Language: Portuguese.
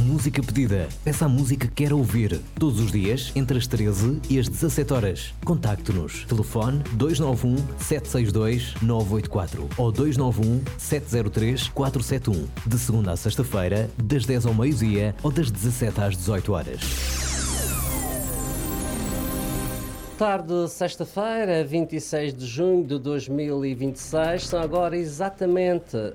música pedida. Peça a música que quer ouvir. Todos os dias, entre as 13 e as 17 horas. Contacte-nos. Telefone 291 762 984 ou 291 703 471. De segunda a sexta-feira, das 10 ao meio-dia ou das 17 às 18 horas. Tarde, sexta-feira, 26 de junho de 2026, são agora exatamente